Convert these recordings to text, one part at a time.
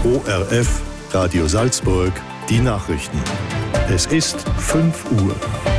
ORF Radio Salzburg, die Nachrichten. Es ist 5 Uhr.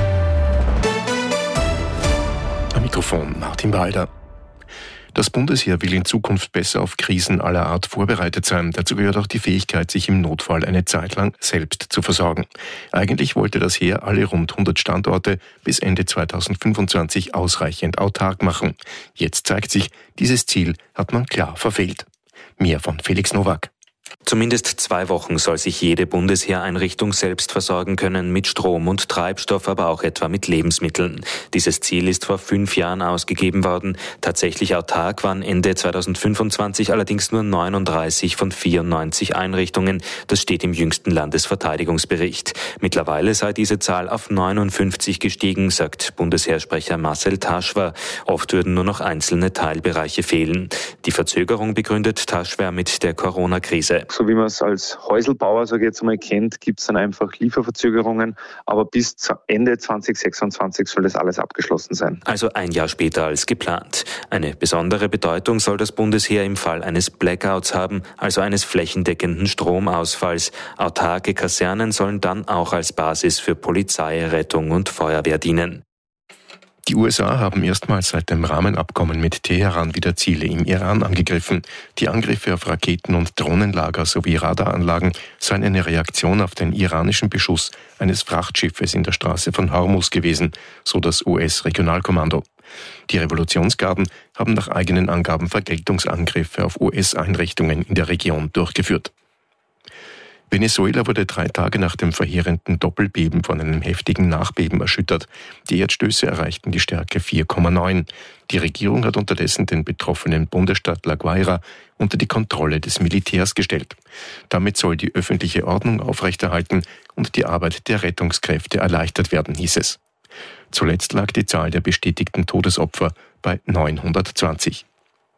Am Mikrofon Martin Balder. Das Bundesheer will in Zukunft besser auf Krisen aller Art vorbereitet sein. Dazu gehört auch die Fähigkeit, sich im Notfall eine Zeit lang selbst zu versorgen. Eigentlich wollte das Heer alle rund 100 Standorte bis Ende 2025 ausreichend autark machen. Jetzt zeigt sich, dieses Ziel hat man klar verfehlt. Mehr von Felix Nowak. Zumindest 2 Wochen soll sich jede Bundesheereinrichtung selbst versorgen können mit Strom und Treibstoff, aber auch etwa mit Lebensmitteln. Dieses Ziel ist vor 5 Jahren ausgegeben worden. Tatsächlich autark waren Ende 2025 allerdings nur 39 von 94 Einrichtungen. Das steht im jüngsten Landesverteidigungsbericht. Mittlerweile sei diese Zahl auf 59 gestiegen, sagt Bundesheersprecher Marcel Taschwer. Oft würden nur noch einzelne Teilbereiche fehlen. Die Verzögerung begründet Taschwer mit der Corona-Krise. So wie man es als Häuselbauer, sage ich jetzt mal, kennt, gibt es dann einfach Lieferverzögerungen. Aber bis Ende 2026 soll das alles abgeschlossen sein. Also 1 Jahr später als geplant. Eine besondere Bedeutung soll das Bundesheer im Fall eines Blackouts haben, also eines flächendeckenden Stromausfalls. Autarke Kasernen sollen dann auch als Basis für Polizei, Rettung und Feuerwehr dienen. Die USA haben erstmals seit dem Rahmenabkommen mit Teheran wieder Ziele im Iran angegriffen. Die Angriffe auf Raketen- und Drohnenlager sowie Radaranlagen seien eine Reaktion auf den iranischen Beschuss eines Frachtschiffes in der Straße von Hormuz gewesen, so das US-Regionalkommando. Die Revolutionsgarden haben nach eigenen Angaben Vergeltungsangriffe auf US-Einrichtungen in der Region durchgeführt. Venezuela wurde 3 Tage nach dem verheerenden Doppelbeben von einem heftigen Nachbeben erschüttert. Die Erdstöße erreichten die Stärke 4,9. Die Regierung hat unterdessen den betroffenen Bundesstaat La Guaira unter die Kontrolle des Militärs gestellt. Damit soll die öffentliche Ordnung aufrechterhalten und die Arbeit der Rettungskräfte erleichtert werden, hieß es. Zuletzt lag die Zahl der bestätigten Todesopfer bei 920.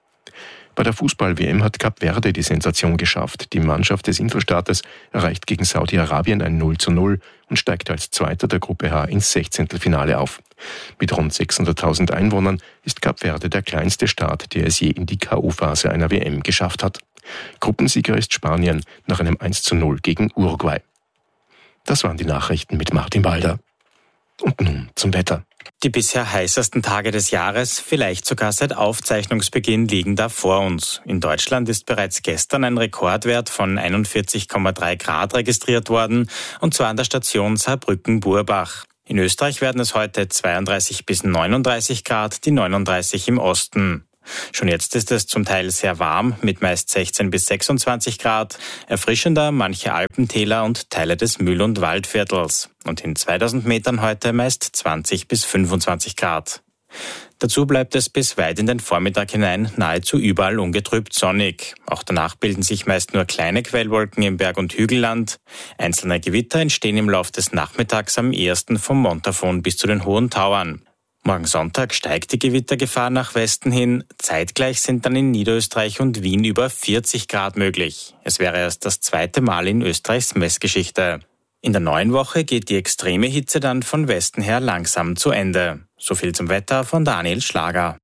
Bei der Fußball-WM hat Kap Verde die Sensation geschafft. Die Mannschaft des Inselstaates erreicht gegen Saudi-Arabien ein 0:0 und steigt als Zweiter der Gruppe H ins 16. auf. Mit rund 600.000 Einwohnern ist Kap Verde der kleinste Staat, der es je in die K.O.-Phase einer WM geschafft hat. Gruppensieger ist Spanien nach einem 1:0 gegen Uruguay. Das waren die Nachrichten mit Martin Balder. Und nun zum Wetter. Die bisher heißesten Tage des Jahres, vielleicht sogar seit Aufzeichnungsbeginn, liegen da vor uns. In Deutschland ist bereits gestern ein Rekordwert von 41,3 Grad registriert worden, und zwar an der Station Saarbrücken-Burbach. In Österreich werden es heute 32 bis 39 Grad, die 39 im Osten. Schon jetzt ist es zum Teil sehr warm, mit meist 16 bis 26 Grad, erfrischender manche Alpentäler und Teile des Mühl- und Waldviertels. Und in 2000 Metern heute meist 20 bis 25 Grad. Dazu bleibt es bis weit in den Vormittag hinein nahezu überall ungetrübt sonnig. Auch danach bilden sich meist nur kleine Quellwolken im Berg- und Hügelland. Einzelne Gewitter entstehen im Lauf des Nachmittags am ehesten vom Montafon bis zu den Hohen Tauern. Morgen Sonntag steigt die Gewittergefahr nach Westen hin. Zeitgleich sind dann in Niederösterreich und Wien über 40 Grad möglich. Es wäre erst das 2. Mal in Österreichs Messgeschichte. In der neuen Woche geht die extreme Hitze dann von Westen her langsam zu Ende. So viel zum Wetter von Daniel Schlager.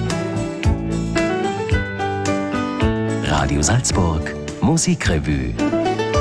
Radio Salzburg, Musikrevue.